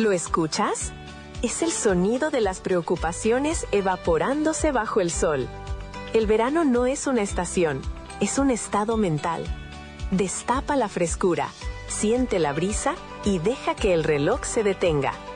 ¿Lo escuchas? Es el sonido de las preocupaciones evaporándose bajo el sol. El verano no es una estación, es un estado mental. Destapa la frescura, siente la brisa y deja que el reloj se detenga.